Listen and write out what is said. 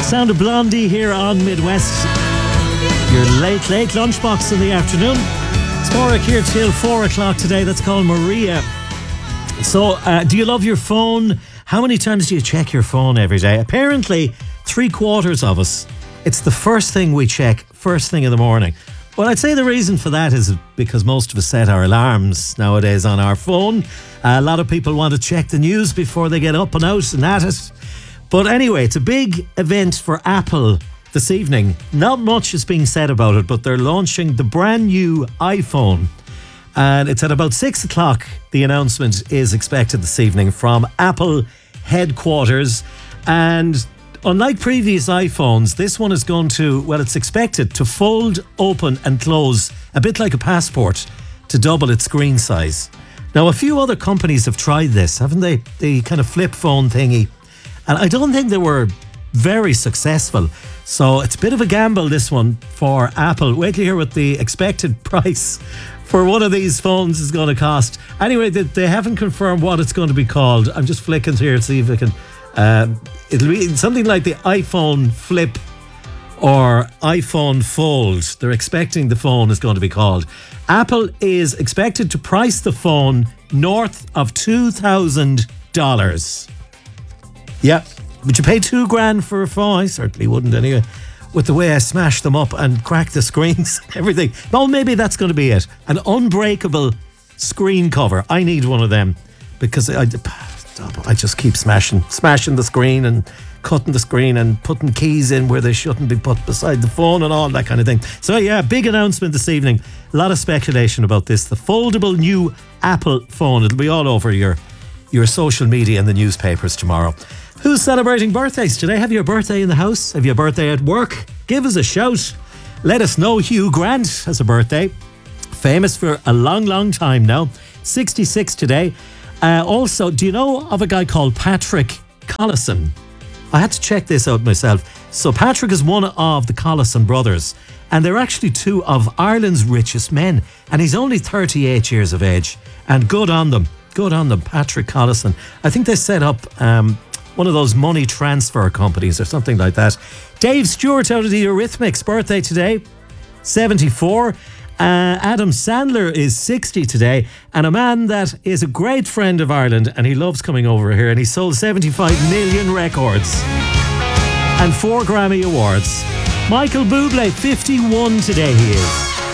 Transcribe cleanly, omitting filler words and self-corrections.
Sound of Blondie here on Midwest. Your late lunchbox in the afternoon. It's Morag here till 4 o'clock today. That's called Maria. So, do you love your phone? How many times do you check your phone every day? Apparently, 3/4 of us, it's the first thing we check, first thing in the morning. Well, I'd say the reason for that is because most of us set our alarms nowadays on our phone. A lot of people want to check the news before they get up and out and at it. But anyway, it's a big event for Apple this evening. Not much is being said about it, but they're launching the brand new iPhone. And it's at about 6 o'clock. The announcement is expected this evening from Apple headquarters. And unlike previous iPhones, this one is going to, well, it's expected to fold, open and close a bit like a passport to double its screen size. Now, a few other companies have tried this, haven't they? The kind of flip phone thingy. And I don't think they were very successful. So it's a bit of a gamble, this one, for Apple. Wait till you hear what the expected price for one of these phones is going to cost. Anyway, they haven't confirmed what it's going to be called. I'm just flicking here to see if I can... it'll be something like the iPhone Flip or iPhone Fold. They're expecting the phone is going to be called. Apple is expected to price the phone north of $2,000. Yeah. Would you pay $2,000 for a phone? I certainly wouldn't anyway. With the way I smash them up and crack the screens, everything. Well, maybe that's going to be it. An unbreakable screen cover. I need one of them because I just keep smashing the screen and cutting the screen and putting keys in where they shouldn't be put beside the phone and all that kind of thing. So yeah, big announcement this evening. A lot of speculation about this. The foldable new Apple phone. It'll be all over your social media and the newspapers tomorrow. Who's celebrating birthdays today? Have you a birthday in the house? Have you a birthday at work? Give us a shout. Let us know. Hugh Grant has a birthday. Famous for a long time now. 66 today. Also, do you know of a guy called Patrick Collison? I had to check this out myself. So Patrick is one of the Collison brothers. And they're actually two of Ireland's richest men. And he's only 38 years of age. And good on them. Good on them, Patrick Collison. I think they set up one of those money transfer companies or something like that. Dave Stewart out of the Eurythmics, birthday today, 74. Adam Sandler is 60 today. And a man that is a great friend of Ireland, and he loves coming over here, and he sold 75 million records and 4 Grammy Awards. Michael Bublé, 51 today he is.